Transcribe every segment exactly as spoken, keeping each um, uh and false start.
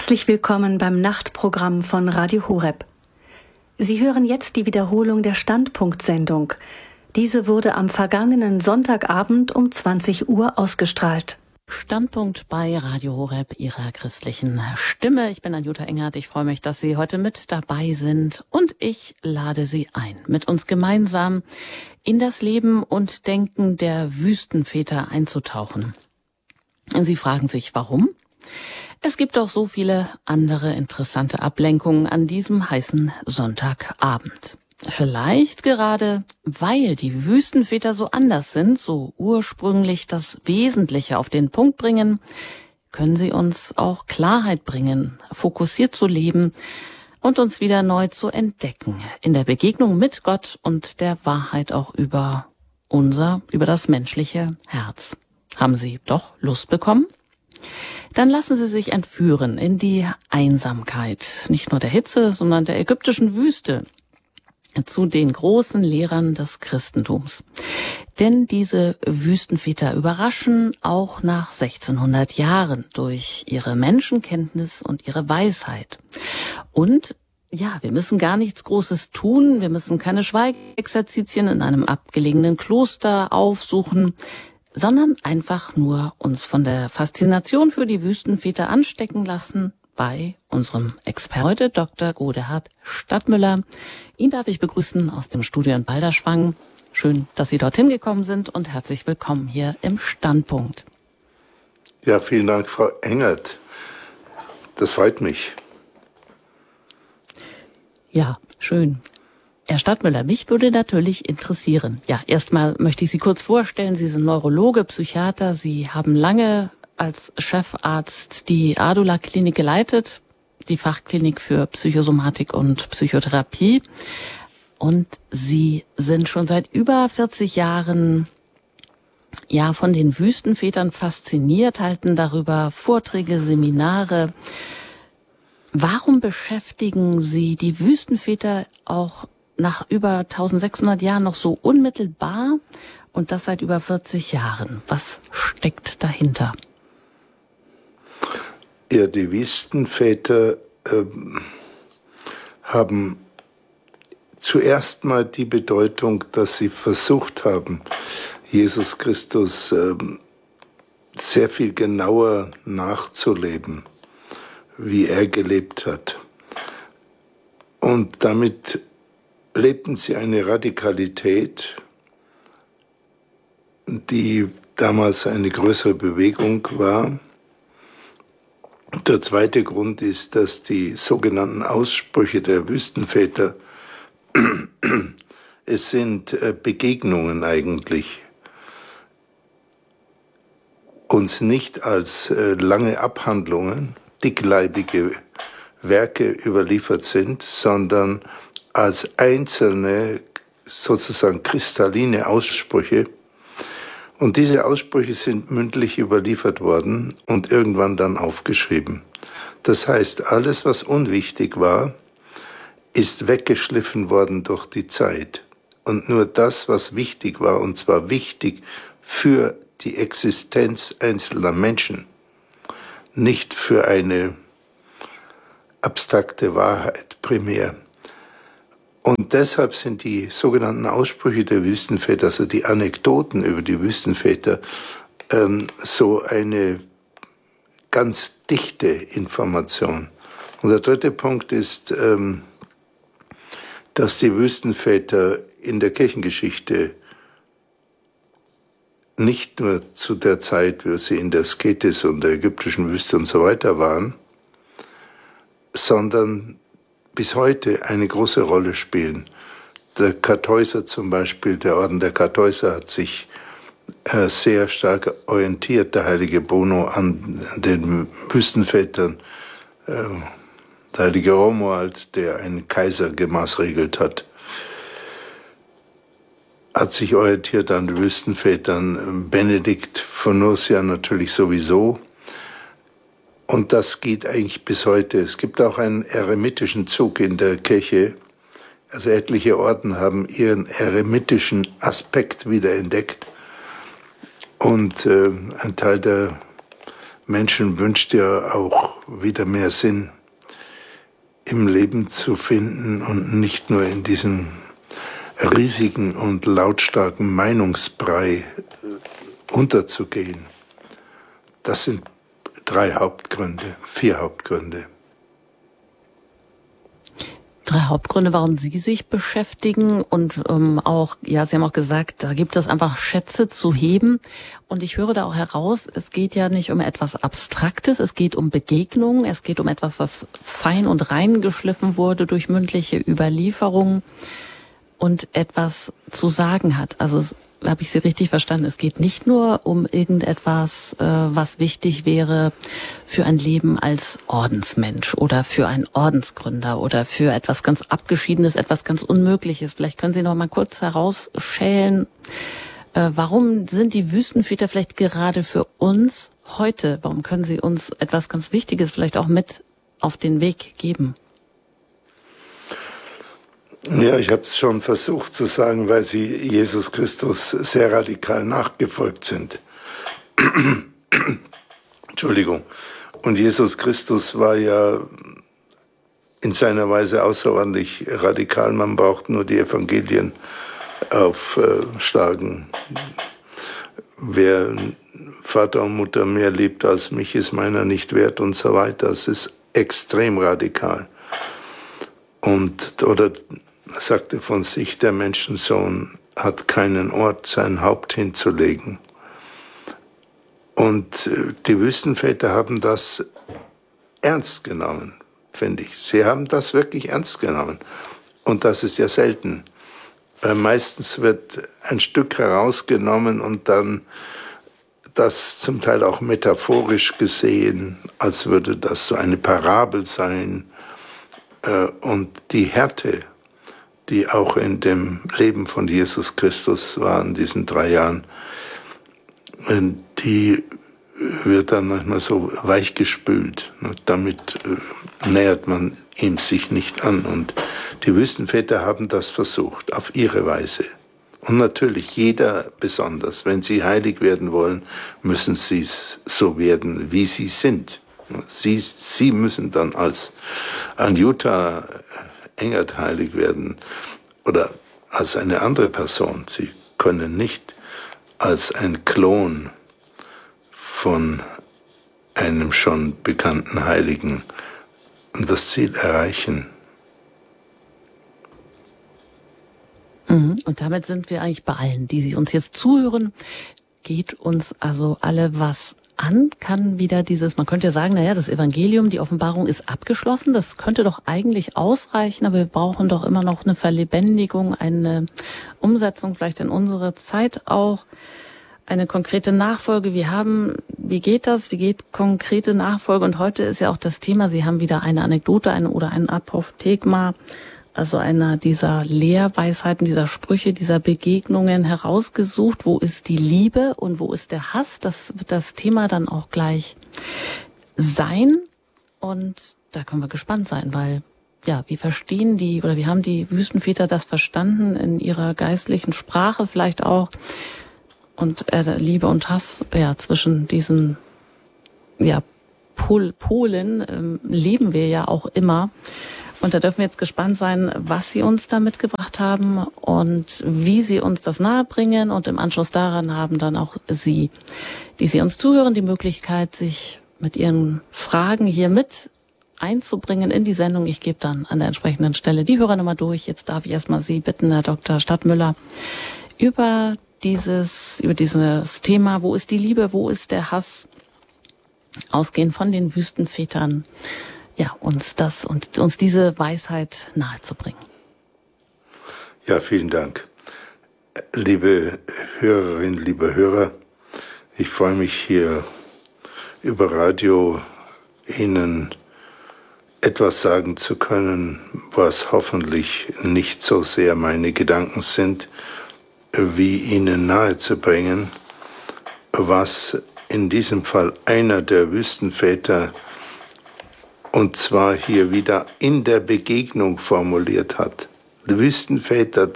Herzlich willkommen beim Nachtprogramm von Radio Horeb. Sie hören jetzt die Wiederholung der Standpunkt-Sendung. Diese wurde am vergangenen Sonntagabend um zwanzig Uhr ausgestrahlt. Standpunkt bei Radio Horeb, Ihrer christlichen Stimme. Ich bin Anjuta Engert. Ich freue mich, dass Sie heute mit dabei sind. Und ich lade Sie ein, mit uns gemeinsam in das Leben und Denken der Wüstenväter einzutauchen. Sie fragen sich, warum? Es gibt doch so viele andere interessante Ablenkungen an diesem heißen Sonntagabend. Vielleicht gerade, weil die Wüstenväter so anders sind, so ursprünglich das Wesentliche auf den Punkt bringen, können sie uns auch Klarheit bringen, fokussiert zu leben und uns wieder neu zu entdecken in der Begegnung mit Gott und der Wahrheit auch über unser, über das menschliche Herz. Haben Sie doch Lust bekommen? Dann lassen Sie sich entführen in die Einsamkeit, nicht nur der Hitze, sondern der ägyptischen Wüste, zu den großen Lehrern des Christentums. Denn diese Wüstenväter überraschen auch nach sechzehnhundert Jahren durch ihre Menschenkenntnis und ihre Weisheit. Und ja, wir müssen gar nichts Großes tun, wir müssen keine Schweigexerzitien in einem abgelegenen Kloster aufsuchen, sondern einfach nur uns von der Faszination für die Wüstenväter anstecken lassen bei unserem Experten heute, Doktor Godehard Stadtmüller. Ihn darf ich begrüßen aus dem Studio in Balderschwang. Schön, dass Sie dorthin gekommen sind und herzlich willkommen hier im Standpunkt. Ja, vielen Dank, Frau Engert. Das freut mich. Ja, schön. Herr Stadtmüller, mich würde natürlich interessieren. Ja, erstmal möchte ich Sie kurz vorstellen. Sie sind Neurologe, Psychiater. Sie haben lange als Chefarzt die Adula-Klinik geleitet, die Fachklinik für Psychosomatik und Psychotherapie. Und Sie sind schon seit über vierzig Jahren ja von den Wüstenvätern fasziniert, halten darüber Vorträge, Seminare. Warum beschäftigen Sie die Wüstenväter auch nach über eintausendsechshundert Jahren noch so unmittelbar und das seit über vierzig Jahren? Was steckt dahinter? Ja, die Wüstenväter äh, haben zuerst mal die Bedeutung, dass sie versucht haben, Jesus Christus äh, sehr viel genauer nachzuleben, wie er gelebt hat. Und damit lebten sie eine Radikalität, die damals eine größere Bewegung war. Der zweite Grund ist, dass die sogenannten Aussprüche der Wüstenväter, es sind Begegnungen eigentlich, uns nicht als lange Abhandlungen, dickleibige Werke überliefert sind, sondern als einzelne, sozusagen kristalline Aussprüche. Und diese Aussprüche sind mündlich überliefert worden und irgendwann dann aufgeschrieben. Das heißt, alles, was unwichtig war, ist weggeschliffen worden durch die Zeit. Und nur das, was wichtig war, und zwar wichtig für die Existenz einzelner Menschen, nicht für eine abstrakte Wahrheit primär. Und deshalb sind die sogenannten Aussprüche der Wüstenväter, also die Anekdoten über die Wüstenväter, ähm, so eine ganz dichte Information. Und der dritte Punkt ist, ähm, dass die Wüstenväter in der Kirchengeschichte nicht nur zu der Zeit, wie sie in der Sketis und der ägyptischen Wüste und so weiter waren, sondern bis heute eine große Rolle spielen. Der Kartäuser zum Beispiel, der Orden der Kartäuser hat sich äh, sehr stark orientiert, der heilige Bono, an den Wüstenvätern. Äh, der heilige Romuald, der einen Kaiser gemaßregelt hat, hat sich orientiert an den Wüstenvätern. Benedikt von Nursia natürlich sowieso. Und das geht eigentlich bis heute. Es gibt auch einen eremitischen Zug in der Kirche. Also etliche Orden haben ihren eremitischen Aspekt wiederentdeckt. Und äh, ein Teil der Menschen wünscht ja auch wieder mehr Sinn im Leben zu finden und nicht nur in diesem riesigen und lautstarken Meinungsbrei unterzugehen. Das sind drei Hauptgründe, vier Hauptgründe. Drei Hauptgründe, warum Sie sich beschäftigen und ähm, auch, ja, Sie haben auch gesagt, da gibt es einfach Schätze zu heben. Und ich höre da auch heraus, es geht ja nicht um etwas Abstraktes, es geht um Begegnungen, es geht um etwas, was fein und rein geschliffen wurde durch mündliche Überlieferungen und etwas zu sagen hat. Also habe ich Sie richtig verstanden? Es geht nicht nur um irgendetwas, äh, was wichtig wäre für ein Leben als Ordensmensch oder für einen Ordensgründer oder für etwas ganz Abgeschiedenes, etwas ganz Unmögliches. Vielleicht können Sie noch mal kurz herausschälen, äh, warum sind die Wüstenväter vielleicht gerade für uns heute? Warum können Sie uns etwas ganz Wichtiges vielleicht auch mit auf den Weg geben? Ja, ich habe es schon versucht zu sagen, weil sie Jesus Christus sehr radikal nachgefolgt sind. Entschuldigung. Und Jesus Christus war ja in seiner Weise außerordentlich radikal. Man braucht nur die Evangelien aufschlagen. Wer Vater und Mutter mehr liebt als mich, ist meiner nicht wert und so weiter. Das ist extrem radikal. Und, oder er sagte von sich, der Menschensohn hat keinen Ort, sein Haupt hinzulegen. Und die Wüstenväter haben das ernst genommen, finde ich. Sie haben das wirklich ernst genommen. Und das ist ja selten. Weil meistens wird ein Stück herausgenommen und dann das zum Teil auch metaphorisch gesehen, als würde das so eine Parabel sein. Und die Härte, die auch in dem Leben von Jesus Christus war in diesen drei Jahren, die wird dann manchmal so weichgespült. Damit nähert man ihm sich nicht an. Und die Wüstenväter haben das versucht, auf ihre Weise. Und natürlich jeder besonders. Wenn sie heilig werden wollen, müssen sie so werden, wie sie sind. Sie, sie müssen dann als Anjuta Engert heilig werden oder als eine andere Person. Sie können nicht als ein Klon von einem schon bekannten Heiligen das Ziel erreichen. Und damit sind wir eigentlich bei allen, die uns jetzt zuhören. Geht uns also alle was an, kann wieder dieses, man könnte ja sagen, naja, das Evangelium, die Offenbarung ist abgeschlossen, das könnte doch eigentlich ausreichen, aber wir brauchen doch immer noch eine Verlebendigung, eine Umsetzung vielleicht in unsere Zeit auch, eine konkrete Nachfolge. Wir haben, wie geht das, wie geht konkrete Nachfolge? Und heute ist ja auch das Thema, Sie haben wieder eine Anekdote eine, oder ein Apophthegma, also einer dieser Lehrweisheiten, dieser Sprüche, dieser Begegnungen herausgesucht. Wo ist die Liebe und wo ist der Hass? Das wird das Thema dann auch gleich sein. Und da können wir gespannt sein, weil, ja, wie verstehen die, oder wie haben die Wüstenväter das verstanden in ihrer geistlichen Sprache vielleicht auch? Und äh, Liebe und Hass, ja, zwischen diesen, ja, Pol- Polen ähm, leben wir ja auch immer. Und da dürfen wir jetzt gespannt sein, was Sie uns da mitgebracht haben und wie Sie uns das nahebringen. Und im Anschluss daran haben dann auch Sie, die Sie uns zuhören, die Möglichkeit, sich mit Ihren Fragen hier mit einzubringen in die Sendung. Ich gebe dann an der entsprechenden Stelle die Hörernummer durch. Jetzt darf ich erstmal Sie bitten, Herr Doktor Stadtmüller, über dieses, über dieses Thema, wo ist die Liebe, wo ist der Hass, ausgehend von den Wüstenvätern, ja, uns das und uns diese Weisheit nahezubringen. Ja, vielen Dank. Liebe Hörerinnen, liebe Hörer, ich freue mich hier über Radio Ihnen etwas sagen zu können, was hoffentlich nicht so sehr meine Gedanken sind, wie Ihnen nahezubringen, was in diesem Fall einer der Wüstenväter, und zwar hier wieder in der Begegnung formuliert hat. Die Wüstenväter,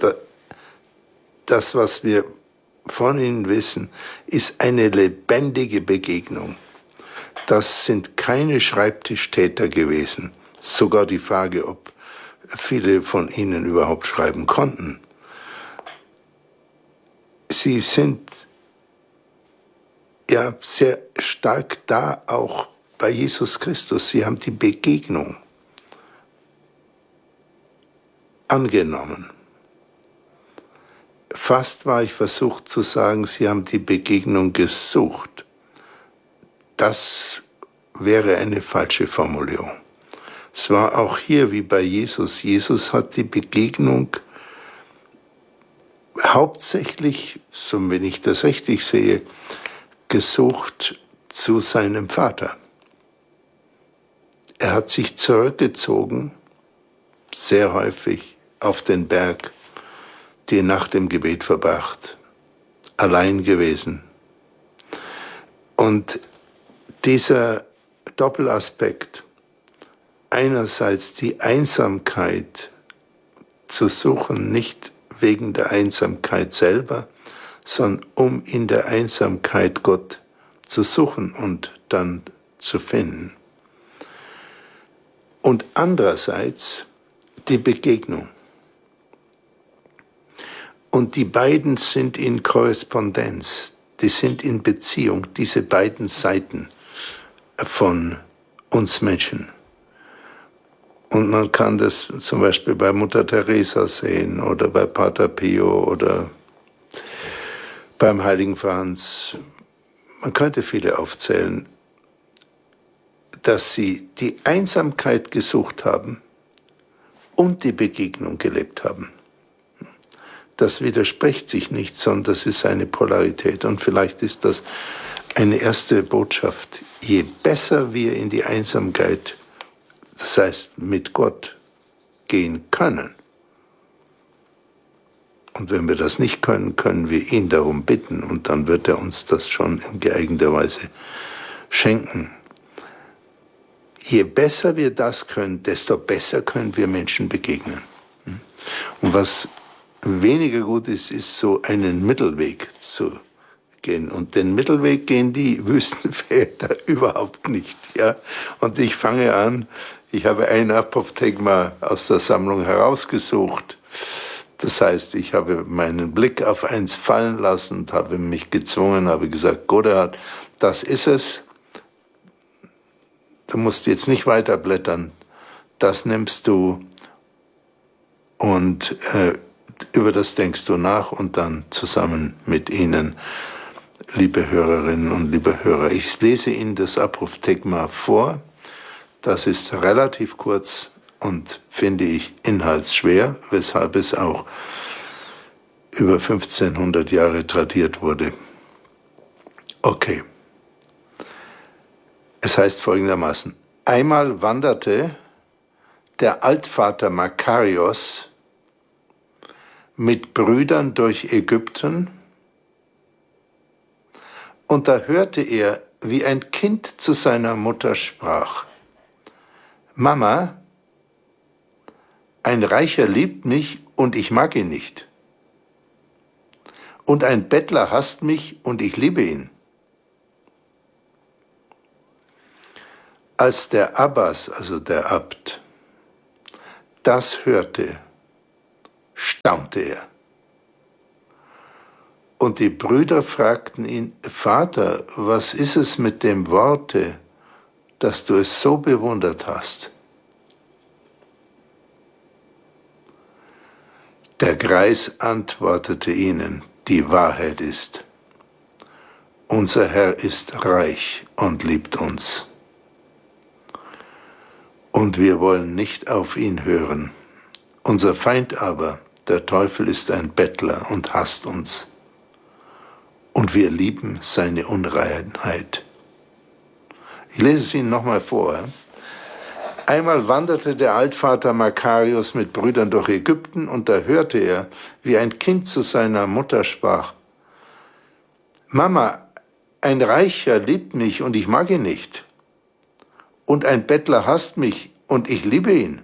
das, was wir von ihnen wissen, ist eine lebendige Begegnung. das sind keine Schreibtischtäter gewesen. Sogar die Frage, ob viele von ihnen überhaupt schreiben konnten. Sie sind ja sehr stark da auch bei Jesus Christus. Sie haben die Begegnung angenommen. Fast war ich versucht zu sagen, sie haben die Begegnung gesucht. Das wäre eine falsche Formulierung. Es war auch hier wie bei Jesus. Jesus hat die Begegnung hauptsächlich, so wenn ich das richtig sehe, gesucht zu seinem Vater. Er hat sich zurückgezogen, sehr häufig auf den Berg, die Nacht im Gebet verbracht, allein gewesen. Und dieser Doppelaspekt, einerseits die Einsamkeit zu suchen, nicht wegen der Einsamkeit selber, sondern um in der Einsamkeit Gott zu suchen und dann zu finden. Und andererseits die Begegnung. Und die beiden sind in Korrespondenz, die sind in Beziehung, diese beiden Seiten von uns Menschen. Und man kann das zum Beispiel bei Mutter Teresa sehen oder bei Pater Pio oder beim Heiligen Franz. Man könnte viele aufzählen, dass sie die Einsamkeit gesucht haben und die Begegnung gelebt haben. Das widerspricht sich nicht, sondern das ist eine Polarität. Und vielleicht ist das eine erste Botschaft. Je besser wir in die Einsamkeit, das heißt mit Gott, gehen können, und wenn wir das nicht können, können wir ihn darum bitten und dann wird er uns das schon in geeigneter Weise schenken. Je besser wir das können, desto besser können wir Menschen begegnen. Und was weniger gut ist, ist so einen Mittelweg zu gehen. Und den Mittelweg gehen die Wüstenväter überhaupt nicht. Ja? Und ich fange an, ich habe ein Apophthegma aus der Sammlung herausgesucht. Das heißt, ich habe meinen Blick auf eins fallen lassen und habe mich gezwungen, habe gesagt, Godehard, das ist es. Du musst jetzt nicht weiterblättern. Das nimmst du und äh, über das denkst du nach und dann zusammen mit Ihnen, liebe Hörerinnen und liebe Hörer. Ich lese Ihnen das Apophthegma vor. Das ist relativ kurz und finde ich inhaltsschwer, weshalb es auch über fünfzehnhundert Jahre tradiert wurde. Okay. Es heißt folgendermaßen: Einmal wanderte der Altvater Makarios mit Brüdern durch Ägypten, und da hörte er, wie ein Kind zu seiner Mutter sprach: Mama, ein Reicher liebt mich und ich mag ihn nicht. Und ein Bettler hasst mich und ich liebe ihn. Als der Abbas, also der Abt, das hörte, staunte er. Und die Brüder fragten ihn: Vater, was ist es mit dem Worte, dass du es so bewundert hast? Der Greis antwortete ihnen: Die Wahrheit ist, unser Herr ist reich und liebt uns. Und wir wollen nicht auf ihn hören. Unser Feind aber, der Teufel, ist ein Bettler und hasst uns. Und wir lieben seine Unreinheit. Ich lese es Ihnen nochmal vor. Einmal wanderte der Altvater Makarios mit Brüdern durch Ägypten, und da hörte er, wie ein Kind zu seiner Mutter sprach: Mama, ein Reicher liebt mich und ich mag ihn nicht. Und ein Bettler hasst mich und ich liebe ihn.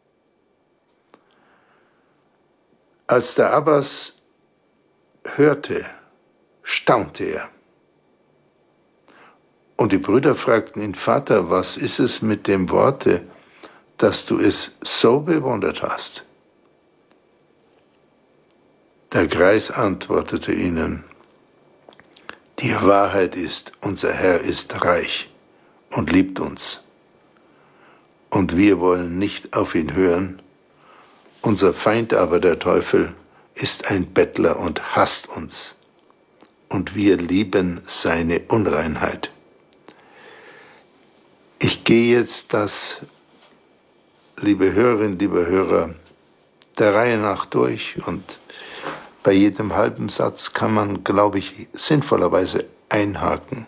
Als der Abbas hörte, staunte er. Und die Brüder fragten ihn, Vater, was ist es mit dem Worte, dass du es so bewundert hast? Der Greis antwortete ihnen, die Wahrheit ist, unser Herr ist reich und liebt uns. Und wir wollen nicht auf ihn hören. Unser Feind aber, der Teufel, ist ein Bettler und hasst uns. Und wir lieben seine Unreinheit. Ich gehe jetzt das, liebe Hörerinnen, liebe Hörer, der Reihe nach durch und bei jedem halben Satz kann man, glaube ich, sinnvollerweise einhaken.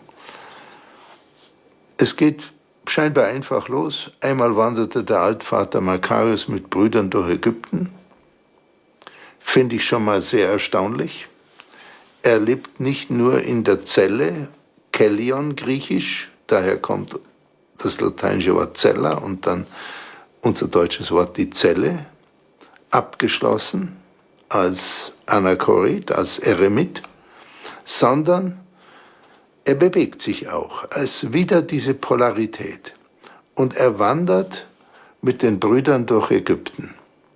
Es geht scheinbar einfach los. Einmal wanderte der Altvater Makarios mit Brüdern durch Ägypten. Finde ich schon mal sehr erstaunlich. Er lebt nicht nur in der Zelle, Kellion griechisch, daher kommt das lateinische Wort Cella und dann unser deutsches Wort die Zelle, abgeschlossen als Anachoret, als Eremit, sondern er bewegt sich auch. Es ist wieder diese Polarität. Und er wandert mit den Brüdern durch Ägypten.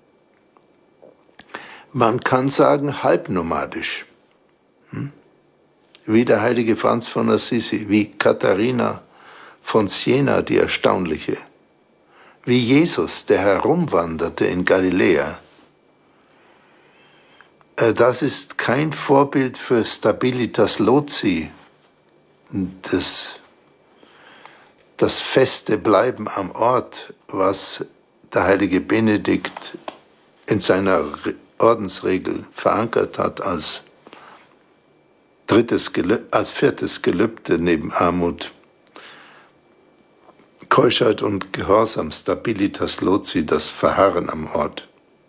Man kann sagen, halbnomadisch. Hm? Wie der heilige Franz von Assisi, wie Katharina von Siena, die Erstaunliche. Wie Jesus, der herumwanderte in Galiläa. Das ist kein Vorbild für Stabilitas Loci, das, das feste Bleiben am Ort, was der heilige Benedikt in seiner Ordensregel verankert hat als, drittes Gelübde, als viertes Gelübde neben Armut. Keuschheit und Gehorsam, Stabilitas Loci, das Verharren am Ort.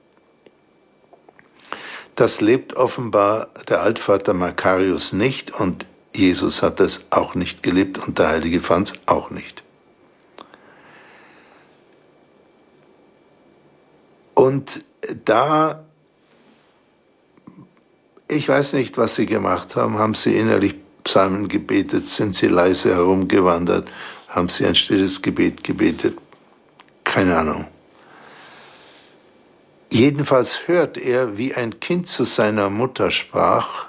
Das lebt offenbar der Altvater Makarios nicht und Jesus hat es auch nicht gelebt und der heilige Franz auch nicht. Und da, ich weiß nicht, was sie gemacht haben, haben sie innerlich Psalmen gebetet, sind sie leise herumgewandert, haben sie ein stilles Gebet gebetet, keine Ahnung. Jedenfalls hört er, wie ein Kind zu seiner Mutter sprach.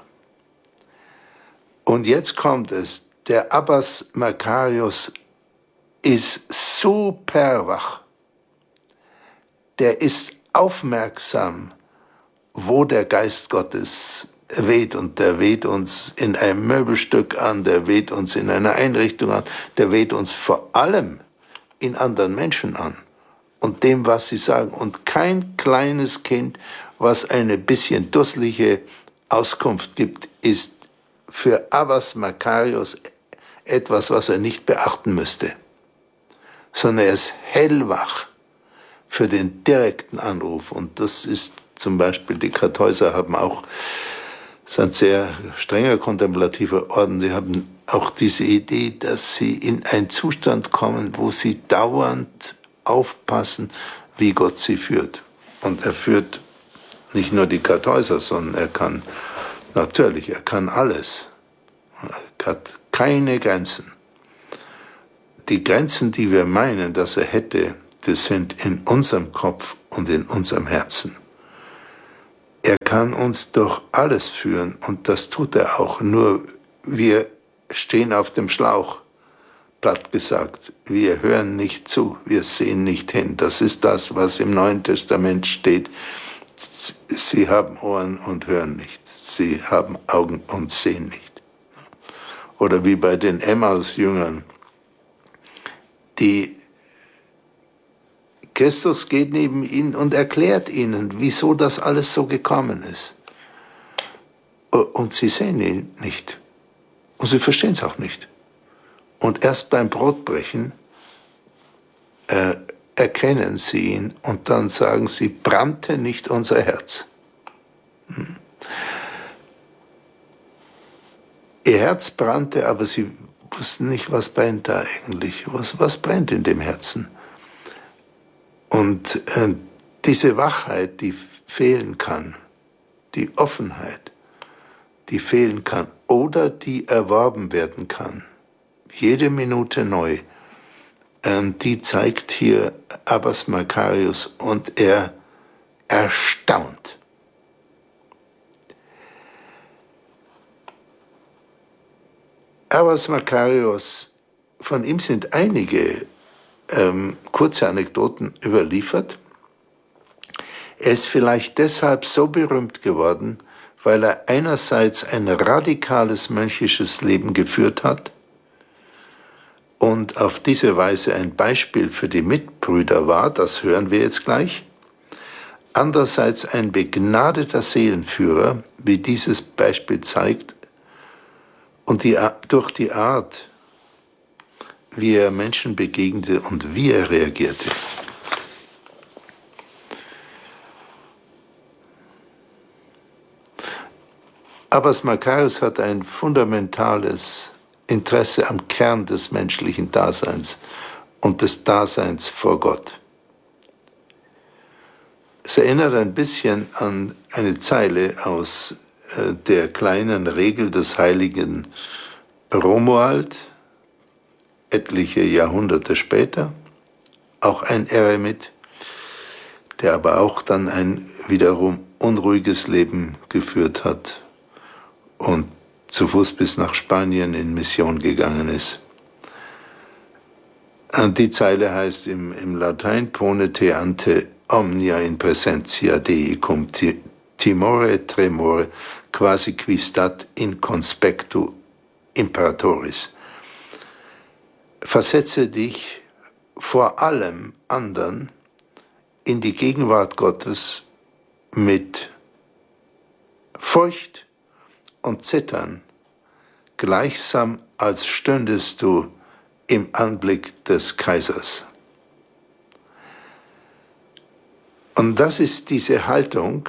Und jetzt kommt es, der Abbas Makarios ist super wach. Der ist aufmerksam, wo der Geist Gottes weht. Und der weht uns in einem Möbelstück an, der weht uns in einer Einrichtung an, der weht uns vor allem in anderen Menschen an. Und dem, was sie sagen. Und kein kleines Kind, was eine bisschen dusselige Auskunft gibt, ist für Abbas Makarios etwas, was er nicht beachten müsste. Sondern er ist hellwach für den direkten Anruf. Und das ist zum Beispiel, die Kartäuser haben auch, das ist ein sehr strenger kontemplativer Orden, sie haben auch diese Idee, dass sie in einen Zustand kommen, wo sie dauernd aufpassen, wie Gott sie führt. Und er führt nicht nur die Kartäuser, sondern er kann, natürlich, er kann alles. Er hat keine Grenzen. Die Grenzen, die wir meinen, dass er hätte, das sind in unserem Kopf und in unserem Herzen. Er kann uns durch alles führen und das tut er auch. Nur wir stehen auf dem Schlauch. Platt gesagt, wir hören nicht zu, wir sehen nicht hin. Das ist das, was im Neuen Testament steht. Sie haben Ohren und hören nicht. Sie haben Augen und sehen nicht. Oder wie bei den Emmaus-Jüngern. Die Christus geht neben ihnen und erklärt ihnen, wieso das alles so gekommen ist. Und sie sehen ihn nicht. Und sie verstehen es auch nicht. Und erst beim Brotbrechen äh, erkennen sie ihn und dann sagen sie, brannte nicht unser Herz. Hm. Ihr Herz brannte, aber sie wussten nicht, was brennt da eigentlich. Was, was brennt in dem Herzen? Und äh, diese Wachheit, die fehlen kann, die Offenheit, die fehlen kann oder die erworben werden kann. jede Minute neu. Und die zeigt hier Abbas Makarios und er erstaunt. Abbas Makarios, von ihm sind einige ähm, kurze Anekdoten überliefert. Er ist vielleicht deshalb so berühmt geworden, weil er einerseits ein radikales mönchisches Leben geführt hat und auf diese Weise ein Beispiel für die Mitbrüder war, das hören wir jetzt gleich. Andererseits ein begnadeter Seelenführer, wie dieses Beispiel zeigt, und die, durch die Art, wie er Menschen begegnete und wie er reagierte. Abbas Makarios hat ein fundamentales Interesse am Kern des menschlichen Daseins und des Daseins vor Gott. Es erinnert ein bisschen an eine Zeile aus äh, der kleinen Regel des heiligen Romuald, etliche Jahrhunderte später, auch ein Eremit, der aber auch dann ein wiederum unruhiges Leben geführt hat und zu Fuß bis nach Spanien in Mission gegangen ist. Und die Zeile heißt im, im Latein: Ponete ante omnia in presentia Dei cum timore tremore quasi quistat in conspectu imperatoris. Versetze dich vor allem anderen in die Gegenwart Gottes mit Furcht und Zittern, gleichsam als stündest du im Anblick des Kaisers. Und das ist diese Haltung,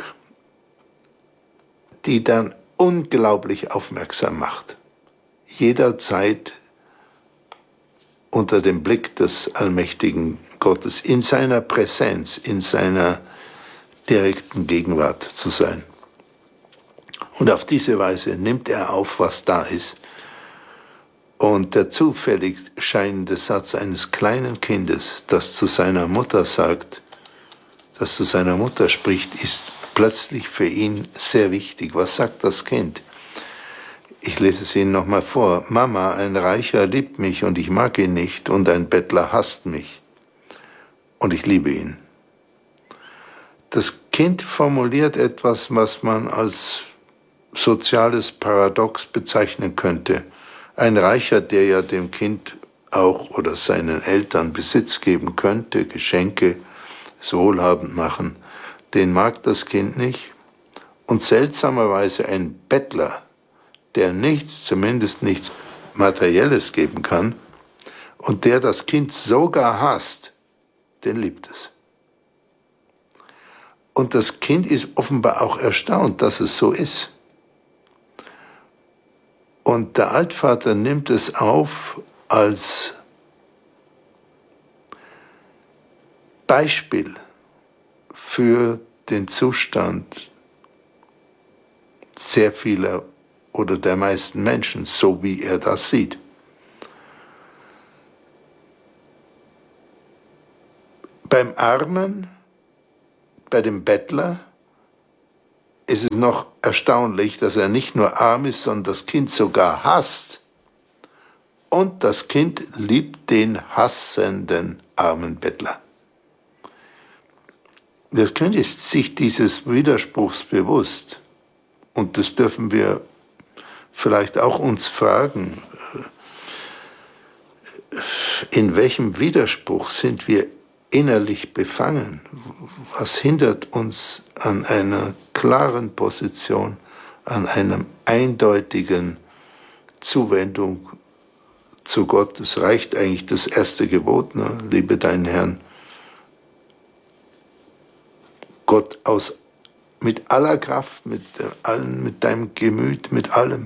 die dann unglaublich aufmerksam macht. Jederzeit unter dem Blick des allmächtigen Gottes, in seiner Präsenz, in seiner direkten Gegenwart zu sein. Und auf diese Weise nimmt er auf, was da ist. Und der zufällig scheinende Satz eines kleinen Kindes, das zu seiner Mutter sagt, das zu seiner Mutter spricht, ist plötzlich für ihn sehr wichtig. Was sagt das Kind? Ich lese es Ihnen nochmal vor. Mama, ein Reicher liebt mich und ich mag ihn nicht, und ein Bettler hasst mich und ich liebe ihn. Das Kind formuliert etwas, was man als soziales Paradox bezeichnen könnte. Ein Reicher, der ja dem Kind auch oder seinen Eltern Besitz geben könnte, Geschenke, es wohlhabend machen, den mag das Kind nicht. Und seltsamerweise ein Bettler, der nichts, zumindest nichts Materielles geben kann und der das Kind sogar hasst, den liebt es. Und das Kind ist offenbar auch erstaunt, dass es so ist. Und der Altvater nimmt es auf als Beispiel für den Zustand sehr vieler oder der meisten Menschen, so wie er das sieht. Beim Armen, bei dem Bettler, ist es noch erstaunlich, dass er nicht nur arm ist, sondern das Kind sogar hasst. Und das Kind liebt den hassenden armen Bettler. Das Kind ist sich dieses Widerspruchs bewusst. Und das dürfen wir vielleicht auch uns fragen, in welchem Widerspruch sind wir innerlich befangen? Was hindert uns an einer klaren Position, an einer eindeutigen Zuwendung zu Gott? Es reicht eigentlich das erste Gebot, ne? Liebe deinen Herrn, Gott aus, mit aller Kraft, mit, allen, mit deinem Gemüt, mit allem.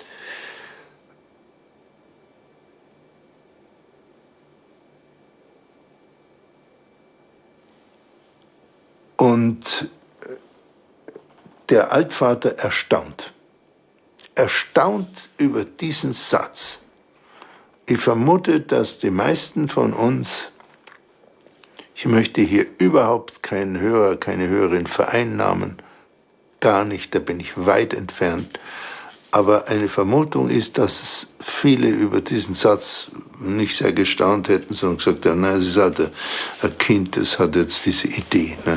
Und der Altvater erstaunt, erstaunt über diesen Satz Ich vermute, dass die meisten von uns, ich möchte hier überhaupt keinen Hörer, keine Hörerin vereinnahmen, gar nicht, da bin ich weit entfernt. Aber eine Vermutung ist, dass es viele über diesen Satz nicht sehr gestaunt hätten, sondern gesagt haben, nein, es ist halt ein Kind, das hat jetzt diese Idee. Ne?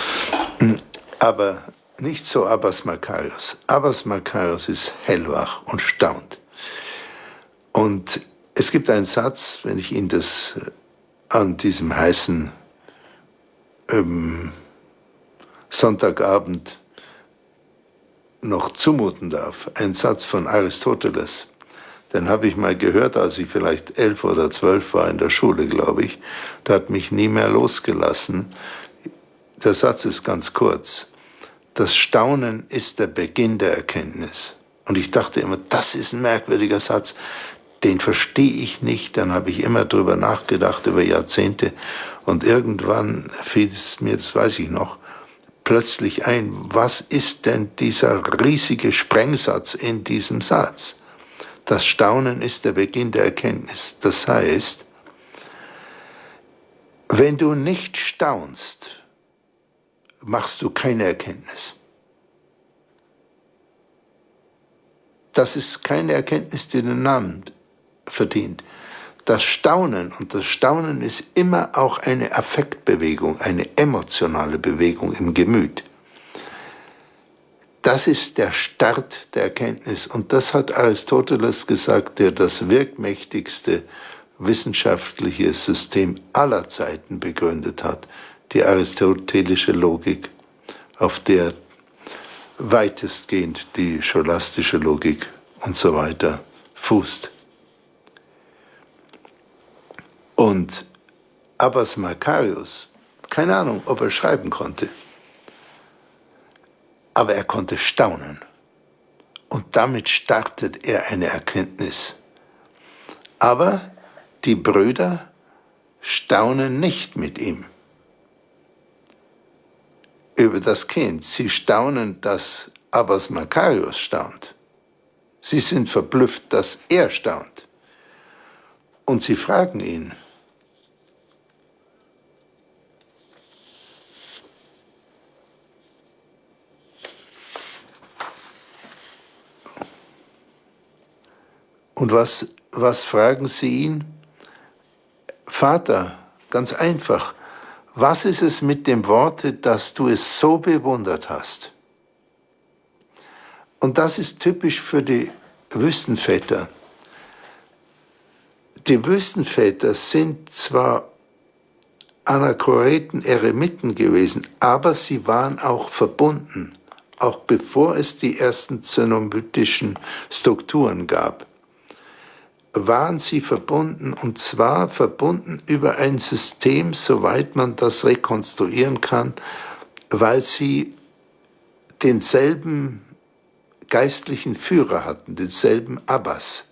Aber nicht so Abbas Makarios. Abbas Makarios ist hellwach und staunt. Und es gibt einen Satz, wenn ich Ihnen das an diesem heißen ähm, Sonntagabend noch zumuten darf, ein Satz von Aristoteles, den habe ich mal gehört, als ich vielleicht elf oder zwölf war in der Schule, glaube ich. Der hat mich nie mehr losgelassen. Der Satz ist ganz kurz. Das Staunen ist der Beginn der Erkenntnis. Und ich dachte immer, das ist ein merkwürdiger Satz, den verstehe ich nicht. Dann habe ich immer drüber nachgedacht, über Jahrzehnte. Und irgendwann fiel es mir, das weiß ich noch, plötzlich ein, was ist denn dieser riesige Sprengsatz in diesem Satz? Das Staunen ist der Beginn der Erkenntnis. Das heißt, wenn du nicht staunst, machst du keine Erkenntnis. Das ist keine Erkenntnis, die den Namen verdient. Das Staunen, und das Staunen ist immer auch eine Affektbewegung, eine emotionale Bewegung im Gemüt. Das ist der Start der Erkenntnis. Und das hat Aristoteles gesagt, der das wirkmächtigste wissenschaftliche System aller Zeiten begründet hat, die aristotelische Logik, auf der weitestgehend die scholastische Logik und so weiter fußt. Und Abbas Makarios, keine Ahnung, ob er schreiben konnte, aber er konnte staunen. Und damit startet er eine Erkenntnis. Aber die Brüder staunen nicht mit ihm über das Kind. Sie staunen, dass Abbas Makarios staunt. Sie sind verblüfft, dass er staunt. Und sie fragen ihn, und was, was fragen sie ihn? Vater, ganz einfach, was ist es mit dem Worte, dass du es so bewundert hast? Und das ist typisch für die Wüstenväter. Die Wüstenväter sind zwar Anachoreten, Eremiten gewesen, aber sie waren auch verbunden, auch bevor es die ersten zenobytischen Strukturen gab, waren sie verbunden, und zwar verbunden über ein System, soweit man das rekonstruieren kann, weil sie denselben geistlichen Führer hatten, denselben Abbas.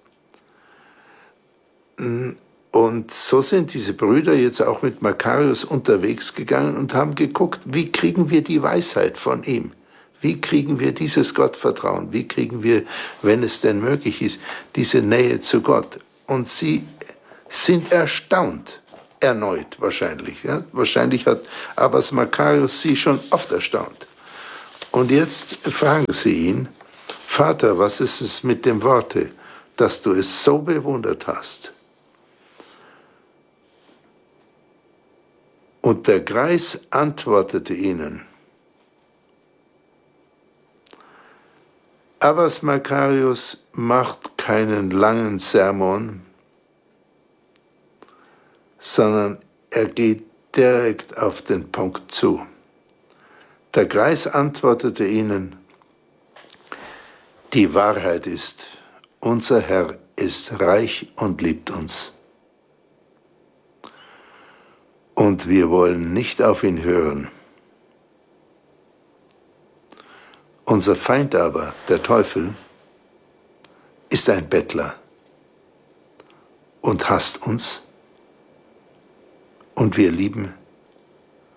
Und so sind diese Brüder jetzt auch mit Makarios unterwegs gegangen und haben geguckt, wie kriegen wir die Weisheit von ihm? Wie kriegen wir dieses Gottvertrauen? Wie kriegen wir, wenn es denn möglich ist, diese Nähe zu Gott? Und sie sind erstaunt, erneut wahrscheinlich. Ja? Wahrscheinlich hat Abbas Makarios sie schon oft erstaunt. Und jetzt fragen sie ihn, Vater, was ist es mit dem Worte, dass du es so bewundert hast? Und der Greis antwortete ihnen, Abbas Makarios macht keinen langen Sermon, sondern er geht direkt auf den Punkt zu. Der Greis antwortete ihnen, die Wahrheit ist, unser Herr ist reich und liebt uns. Und wir wollen nicht auf ihn hören. Unser Feind aber, der Teufel, ist ein Bettler und hasst uns, und wir lieben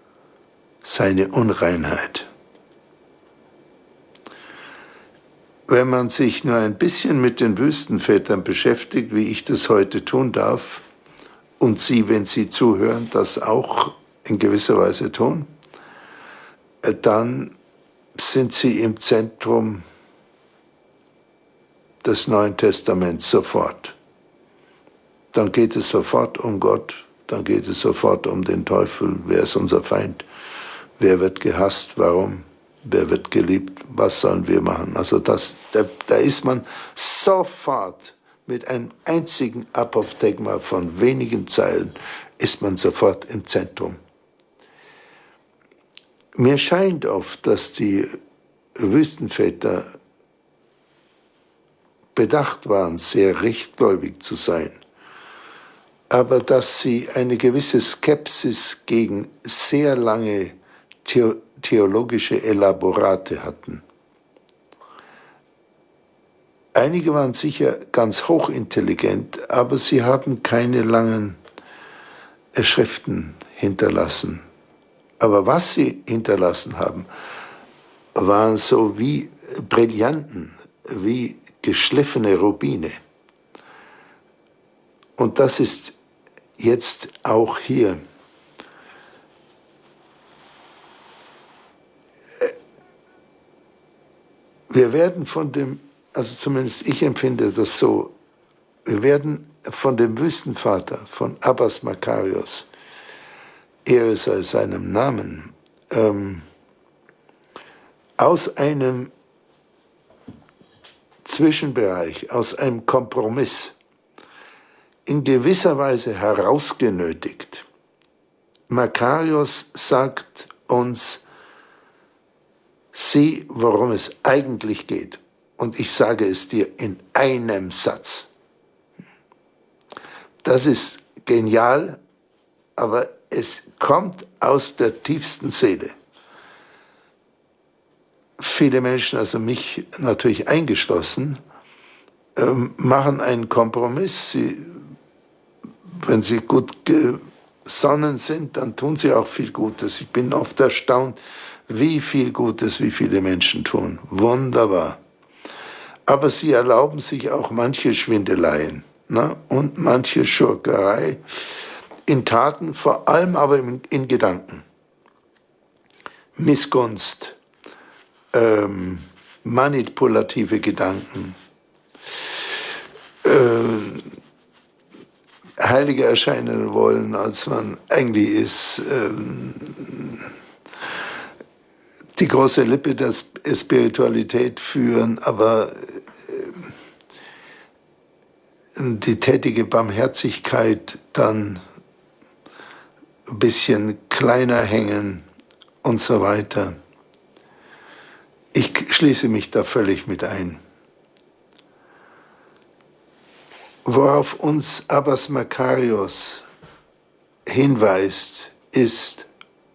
seine Unreinheit. wenn man sich nur ein bisschen mit den Wüstenvätern beschäftigt, wie ich das heute tun darf, und Sie, wenn Sie zuhören, das auch in gewisser Weise tun, dann sind Sie im Zentrum des Neuen Testaments sofort. Dann geht es sofort um Gott, dann geht es sofort um den Teufel. Wer ist unser Feind? Wer wird gehasst? Warum? Wer wird geliebt? Was sollen wir machen? Also das, da, da ist man sofort mit einem einzigen Apophthegma von wenigen Zeilen, ist man sofort im Zentrum. Mir scheint oft, dass die Wüstenväter bedacht waren, sehr rechtgläubig zu sein, aber dass sie eine gewisse Skepsis gegen sehr lange theologische Elaborate hatten. Einige waren sicher ganz hochintelligent, aber sie haben keine langen Schriften hinterlassen. Aber was sie hinterlassen haben, waren so wie Brillanten, wie geschliffene Rubine. Und das ist jetzt auch hier. Wir werden von dem, also zumindest ich empfinde das so, wir werden von dem Wüstenvater, von Abbas Makarios, Ehre sei seinem Namen, ähm, aus einem Zwischenbereich, aus einem Kompromiss in gewisser Weise herausgenötigt. Makarios sagt uns, sieh, worum es eigentlich geht. Und ich sage es dir in einem Satz. Das ist genial, aber es kommt aus der tiefsten Seele. Viele Menschen, also mich natürlich eingeschlossen, ähm, machen einen Kompromiss. Sie, wenn sie gut gesonnen sind, dann tun sie auch viel Gutes. Ich bin oft erstaunt, wie viel Gutes, wie viele Menschen tun. Wunderbar. Aber sie erlauben sich auch manche Schwindeleien, ne? Und manche Schurkerei in Taten, vor allem aber in, in Gedanken. Missgunst, ähm, manipulative Gedanken, äh, heiliger erscheinen wollen, als man eigentlich ist, äh, die große Lippe der Spiritualität führen, aber die tätige Barmherzigkeit dann ein bisschen kleiner hängen und so weiter. Ich schließe mich da völlig mit ein. Worauf uns Abbas Makarios hinweist, ist,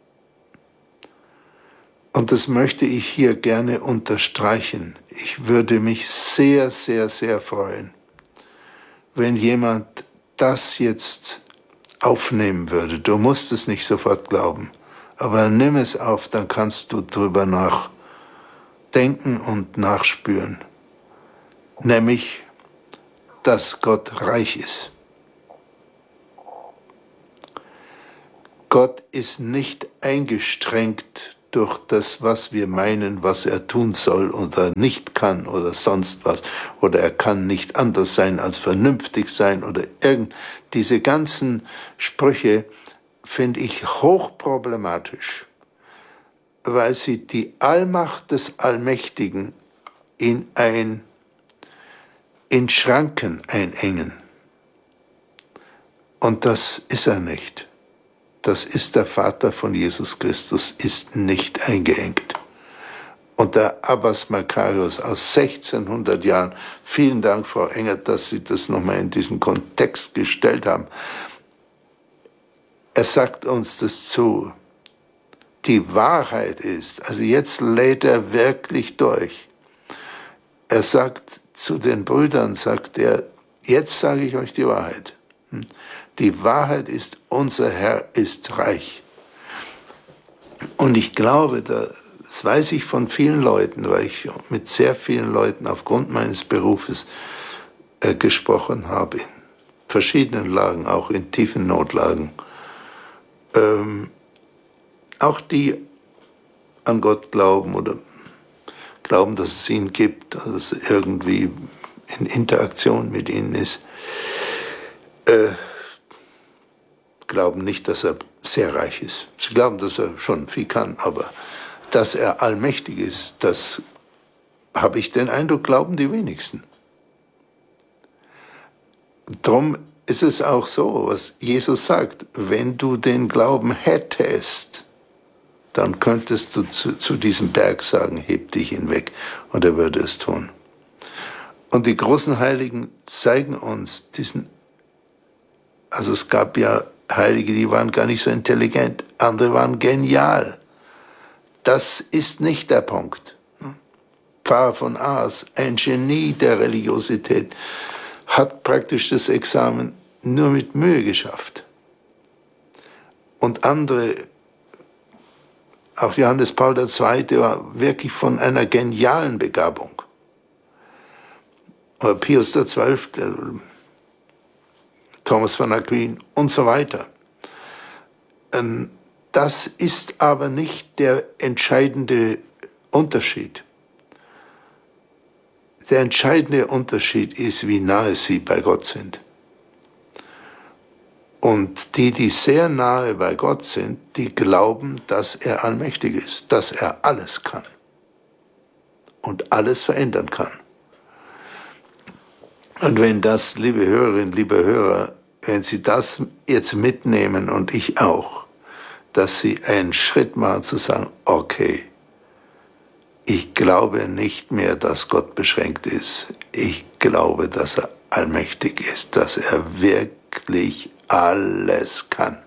und das möchte ich hier gerne unterstreichen, ich würde mich sehr, sehr, sehr freuen, wenn jemand das jetzt aufnehmen würde. Du musst es nicht sofort glauben, aber nimm es auf, dann kannst du drüber nachdenken und nachspüren. Nämlich, dass Gott reich ist. Gott ist nicht eingestrengt durch das, was wir meinen, was er tun soll oder nicht kann oder sonst was. Oder er kann nicht anders sein als vernünftig sein oder irgend. Diese ganzen Sprüche finde ich hochproblematisch, weil sie die Allmacht des Allmächtigen in ein, in Schranken einengen. Und das ist er nicht. Das ist der Vater von Jesus Christus, ist nicht eingeengt. Und der Abbas Makarios aus sechzehnhundert Jahren, vielen Dank, Frau Engert, dass Sie das nochmal in diesen Kontext gestellt haben. Er sagt uns das zu. Die Wahrheit ist, also jetzt lädt er wirklich durch. Er sagt zu den Brüdern, sagt er, jetzt sage ich euch die Wahrheit. Die Wahrheit ist, unser Herr ist reich. Und ich glaube, da das weiß ich von vielen Leuten, weil ich mit sehr vielen Leuten aufgrund meines Berufes äh, gesprochen habe, in verschiedenen Lagen, auch in tiefen Notlagen. Ähm, auch die an Gott glauben oder glauben, dass es ihn gibt, dass es irgendwie in Interaktion mit ihnen ist, äh, glauben nicht, dass er sehr reich ist. Sie glauben, dass er schon viel kann, aber dass er allmächtig ist, das habe ich den Eindruck, glauben die wenigsten. Drum ist es auch so, was Jesus sagt, wenn du den Glauben hättest, dann könntest du zu, zu diesem Berg sagen, heb dich hinweg, und er würde es tun. Und die großen Heiligen zeigen uns diesen, also es gab ja Heilige, die waren gar nicht so intelligent, andere waren genial. Das ist nicht der Punkt. Pfarrer von Ars, ein Genie der Religiosität, hat praktisch das Examen nur mit Mühe geschafft. Und andere, auch Johannes Paul der Zweite, war wirklich von einer genialen Begabung. Oder Pius der Zwölfte, Thomas von Aquin und so weiter. Das ist aber nicht der entscheidende Unterschied. Der entscheidende Unterschied ist, wie nahe sie bei Gott sind. Und die, die sehr nahe bei Gott sind, die glauben, dass er allmächtig ist, dass er alles kann und alles verändern kann. Und wenn das, liebe Hörerinnen, liebe Hörer, wenn Sie das jetzt mitnehmen und ich auch, dass Sie einen Schritt machen zu sagen, okay, ich glaube nicht mehr, dass Gott beschränkt ist. Ich glaube, dass er allmächtig ist, dass er wirklich alles kann.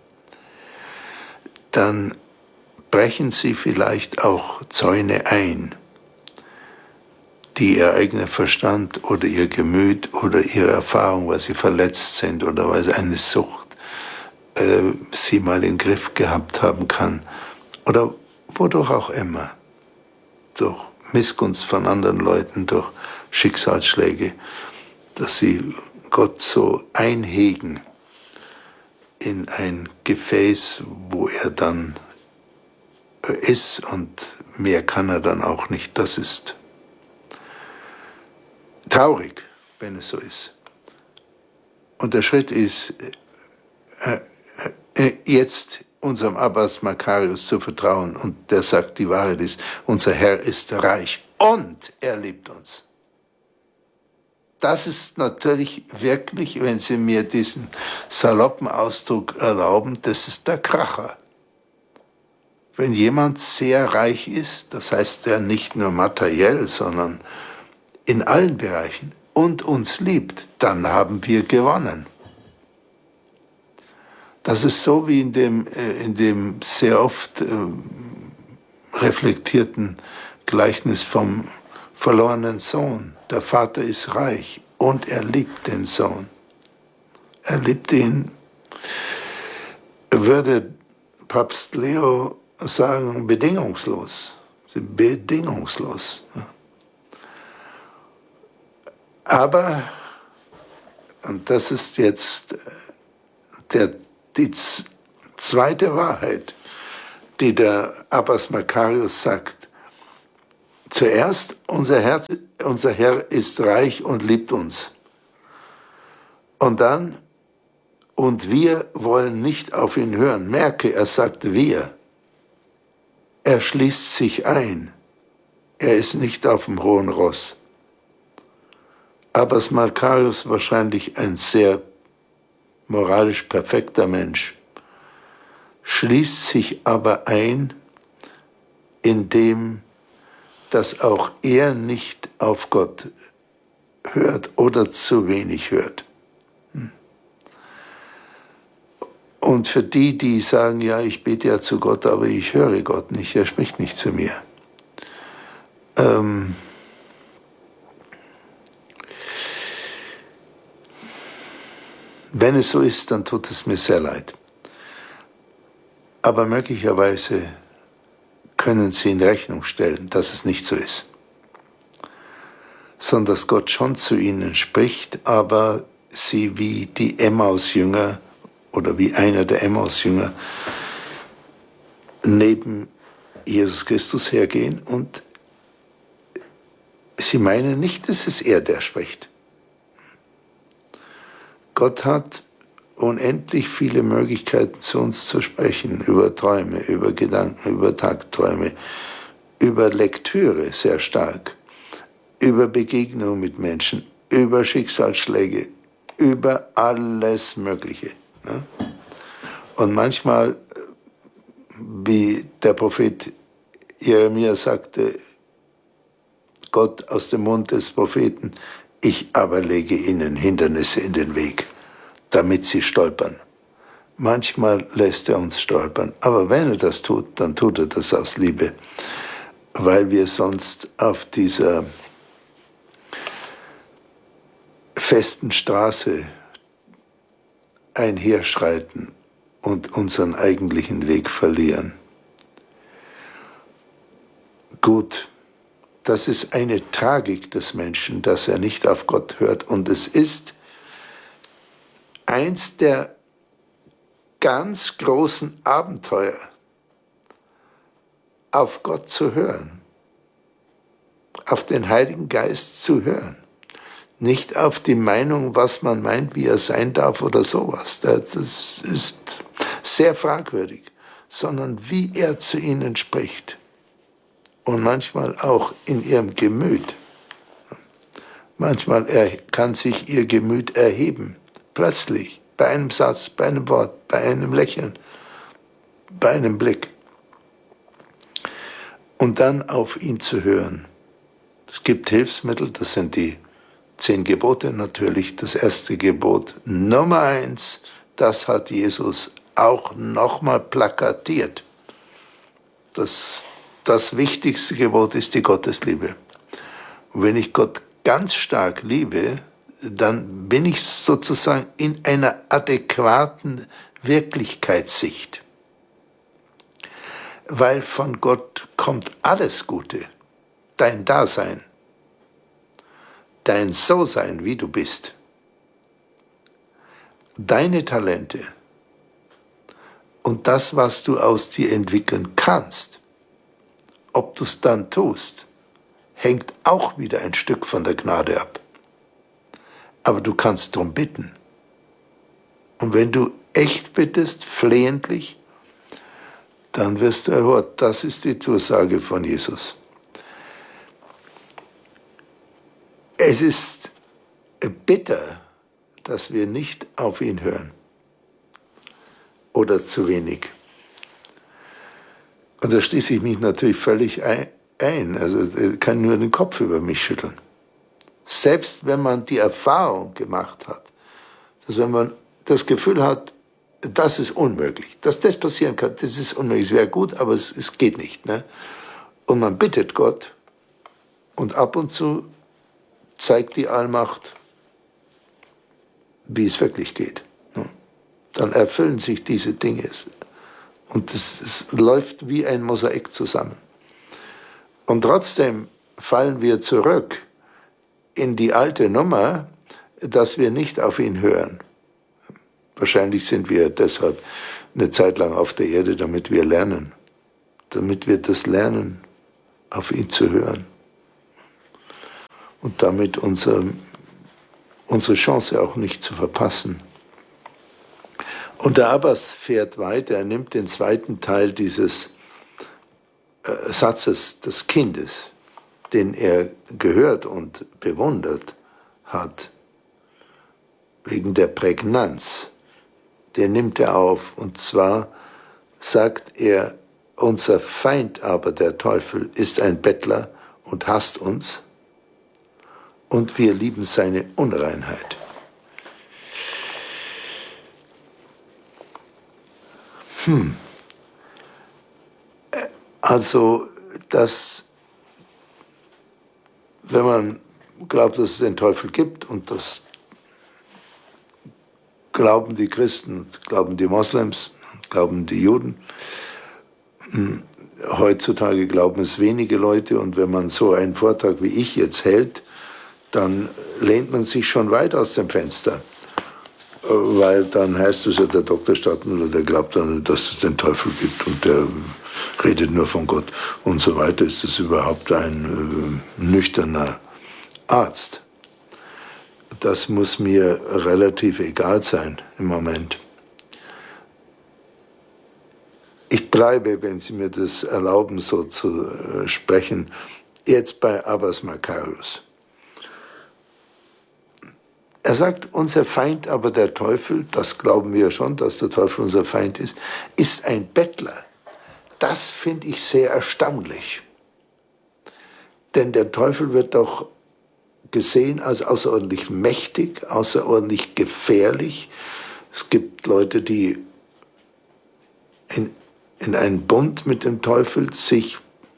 Dann brechen Sie vielleicht auch Zäune ein, die Ihr eigener Verstand oder Ihr Gemüt oder Ihre Erfahrung, weil Sie verletzt sind oder weil Sie eine Sucht äh, Sie mal im Griff gehabt haben kann oder wodurch auch immer. Durch Missgunst von anderen Leuten, durch Schicksalsschläge, dass sie Gott so einhegen in ein Gefäß, wo er dann ist und mehr kann er dann auch nicht. Das ist traurig, wenn es so ist. Und der Schritt ist, äh, äh, jetzt unserem Abbas Makarios zu vertrauen. Und der sagt, die Wahrheit ist, unser Herr ist reich und er liebt uns. Das ist natürlich wirklich, wenn Sie mir diesen saloppen Ausdruck erlauben, das ist der Kracher. Wenn jemand sehr reich ist, das heißt ja nicht nur materiell, sondern in allen Bereichen und uns liebt, dann haben wir gewonnen. Das ist so wie in dem, in dem sehr oft äh, reflektierten Gleichnis vom verlorenen Sohn. Der Vater ist reich und er liebt den Sohn. Er liebt ihn, würde Papst Leo sagen, bedingungslos. Bedingungslos. Aber, und das ist jetzt der Die zweite Wahrheit, die der Abbas Makarios sagt, zuerst, unser, Herz, unser Herr ist reich und liebt uns. Und dann, und wir wollen nicht auf ihn hören. Merke, er sagt wir. Er schließt sich ein. Er ist nicht auf dem hohen Ross. Abbas Makarios wahrscheinlich ein sehr moralisch perfekter Mensch, schließt sich aber ein, indem dass auch er nicht auf Gott hört oder zu wenig hört. Und für die, die sagen, ja, ich bete ja zu Gott, aber ich höre Gott nicht, er spricht nicht zu mir. Ähm, Wenn es so ist, dann tut es mir sehr leid. Aber möglicherweise können sie in Rechnung stellen, dass es nicht so ist. Sondern dass Gott schon zu ihnen spricht, aber sie wie die Emmaus-Jünger oder wie einer der Emmaus-Jünger neben Jesus Christus hergehen und sie meinen nicht, dass es er, der spricht. Gott hat unendlich viele Möglichkeiten, zu uns zu sprechen, über Träume, über Gedanken, über Tagträume, über Lektüre sehr stark, über Begegnungen mit Menschen, über Schicksalsschläge, über alles Mögliche. Und manchmal, wie der Prophet Jeremia sagte, Gott aus dem Mund des Propheten, ich aber lege ihnen Hindernisse in den Weg, damit sie stolpern. Manchmal lässt er uns stolpern, aber wenn er das tut, dann tut er das aus Liebe, weil wir sonst auf dieser festen Straße einherschreiten und unseren eigentlichen Weg verlieren. Gut, das ist eine Tragik des Menschen, dass er nicht auf Gott hört. Und es ist eins der ganz großen Abenteuer, auf Gott zu hören, auf den Heiligen Geist zu hören. Nicht auf die Meinung, was man meint, wie er sein darf oder sowas. Das ist sehr fragwürdig, sondern wie er zu ihnen spricht. Und manchmal auch in ihrem Gemüt. Manchmal er, kann sich ihr Gemüt erheben, plötzlich, bei einem Satz, bei einem Wort, bei einem Lächeln, bei einem Blick. Und dann auf ihn zu hören. Es gibt Hilfsmittel, das sind die zehn Gebote natürlich. Das erste Gebot, Nummer eins, das hat Jesus auch nochmal plakatiert. Das Das wichtigste Gebot ist die Gottesliebe. Und wenn ich Gott ganz stark liebe, dann bin ich sozusagen in einer adäquaten Wirklichkeitssicht. Weil von Gott kommt alles Gute, dein Dasein, dein So-Sein, wie du bist, deine Talente und das, was du aus dir entwickeln kannst. Ob du es dann tust, hängt auch wieder ein Stück von der Gnade ab. Aber du kannst darum bitten. Und wenn du echt bittest, flehentlich, dann wirst du erhört. Das ist die Zusage von Jesus. Es ist bitter, dass wir nicht auf ihn hören. Oder zu wenig. Und da schließe ich mich natürlich völlig ein. Also ich kann nur den Kopf über mich schütteln. Selbst wenn man die Erfahrung gemacht hat, dass wenn man das Gefühl hat, das ist unmöglich, dass das passieren kann, das ist unmöglich, es wäre gut, aber es, es geht nicht. Ne? Und man bittet Gott und ab und zu zeigt die Allmacht, wie es wirklich geht. Ne? Dann erfüllen sich diese Dinge. Und es läuft wie ein Mosaik zusammen. Und trotzdem fallen wir zurück in die alte Nummer, dass wir nicht auf ihn hören. Wahrscheinlich sind wir deshalb eine Zeit lang auf der Erde, damit wir lernen. Damit wir das lernen, auf ihn zu hören. Und damit unser, unsere Chance auch nicht zu verpassen. Und der Abbas fährt weiter, er nimmt den zweiten Teil dieses äh, Satzes des Kindes, den er gehört und bewundert hat, wegen der Prägnanz, den nimmt er auf. Und zwar sagt er, unser Feind aber, der Teufel, ist ein Bettler und hasst uns, und wir lieben seine Unreinheit. Hm. Also, dass, wenn man glaubt, dass es den Teufel gibt, und das glauben die Christen, glauben die Moslems, glauben die Juden, heutzutage glauben es wenige Leute, und wenn man so einen Vortrag wie ich jetzt hält, dann lehnt man sich schon weit aus dem Fenster. Weil dann heißt es ja, der Doktor Stadtmüller, der glaubt dann, dass es den Teufel gibt und der redet nur von Gott und so weiter. Ist das überhaupt ein äh, nüchterner Arzt? Das muss mir relativ egal sein im Moment. Ich bleibe, wenn Sie mir das erlauben, so zu äh, sprechen, jetzt bei Abbas Makarios. Er sagt, unser Feind, aber der Teufel, das glauben wir schon, dass der Teufel unser Feind ist, ist ein Bettler. Das finde ich sehr erstaunlich. Denn der Teufel wird doch gesehen als außerordentlich mächtig, außerordentlich gefährlich. Es gibt Leute, die in, in einen Bund mit dem Teufel sich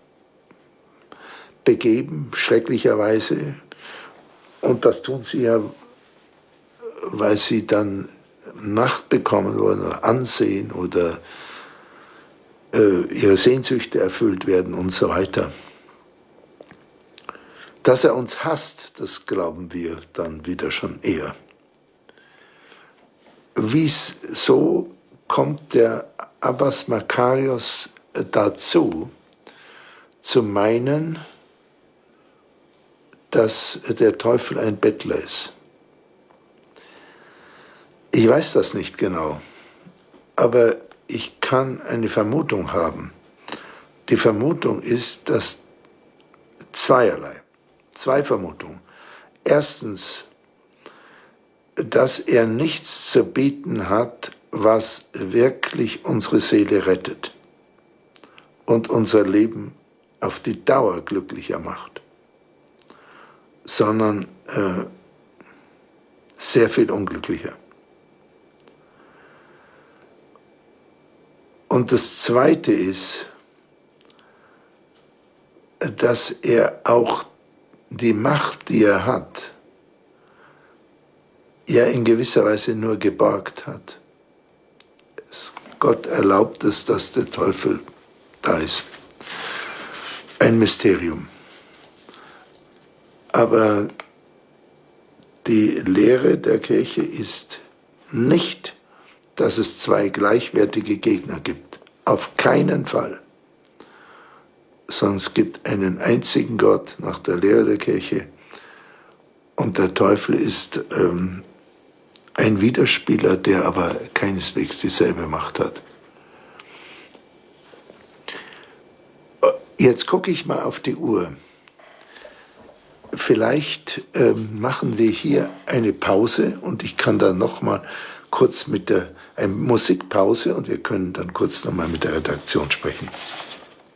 begeben, schrecklicherweise. Und das tun sie ja, weil sie dann Macht bekommen wollen oder Ansehen oder äh, ihre Sehnsüchte erfüllt werden und so weiter. Dass er uns hasst, das glauben wir dann wieder schon eher. Wieso kommt der Abbas Makarios dazu, zu meinen, dass der Teufel ein Bettler ist? Ich weiß das nicht genau, aber ich kann eine Vermutung haben. Die Vermutung ist, dass zweierlei, zwei Vermutungen. Erstens, dass er nichts zu bieten hat, was wirklich unsere Seele rettet und unser Leben auf die Dauer glücklicher macht, sondern äh, sehr viel unglücklicher. Und das Zweite ist, dass er auch die Macht, die er hat, ja in gewisser Weise nur geborgt hat. Gott erlaubt es, dass der Teufel da ist. Ein Mysterium. Aber die Lehre der Kirche ist nicht, dass es zwei gleichwertige Gegner gibt. Auf keinen Fall. Sondern es gibt einen einzigen Gott nach der Lehre der Kirche. Und der Teufel ist ähm, ein Widerspieler, der aber keineswegs dieselbe Macht hat. Jetzt gucke ich mal auf die Uhr. Vielleicht ähm, machen wir hier eine Pause und ich kann dann noch mal kurz mit der eine Musikpause und wir können dann kurz noch mal mit der Redaktion sprechen.